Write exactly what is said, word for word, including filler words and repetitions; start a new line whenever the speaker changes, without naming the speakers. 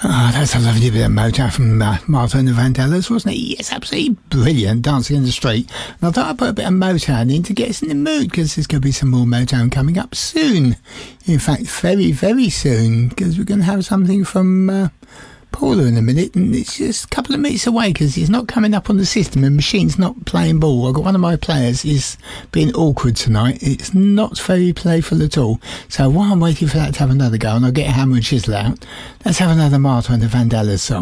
Ah, oh, that's a lovely bit of Motown from uh, Martha and the Vandellas, wasn't it? Yes, absolutely brilliant, dancing in the street. And I thought I'd put a bit of Motown in to get us in the mood, because there's going to be some more Motown coming up soon. In fact, very, very soon, because we're going to have something from uh, Paula in a minute, and it's just a couple of minutes away because it's not coming up on the system and machine's not playing ball. I've got one of my players is being awkward tonight. It's not very playful at all. So while I'm waiting for that to have another go, and I'll get a hammer and chisel out, let's have another Martha and the Vandellas song.